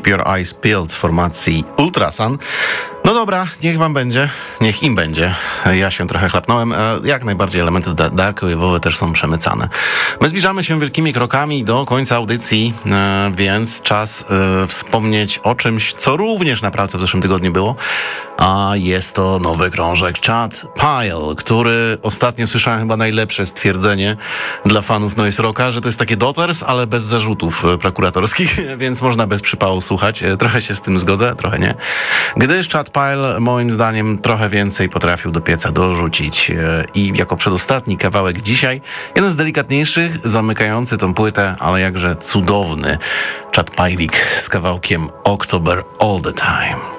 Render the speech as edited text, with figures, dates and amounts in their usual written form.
Keep Your Eyes Peeled w formacji Ultrasun. No dobra, niech wam będzie, niech im będzie. Ja się trochę chlapnąłem. Jak najbardziej elementy darkwave'owe też są przemycane. My zbliżamy się wielkimi krokami do końca audycji, więc czas wspomnieć o czymś, co również na pralce w zeszłym tygodniu było. A jest to nowy krążek Chad Pile, który ostatnio słyszałem chyba najlepsze stwierdzenie dla fanów noise rocka, że to jest takie Daughters, ale bez zarzutów prokuratorskich, więc można bez przypału słuchać. Trochę się z tym zgodzę, trochę nie. Gdyż Chad Pile moim zdaniem trochę więcej potrafił do pieca dorzucić i jako przedostatni kawałek dzisiaj, jeden z delikatniejszych, zamykający tą płytę, ale jakże cudowny Chad Pilik z kawałkiem October All the Time.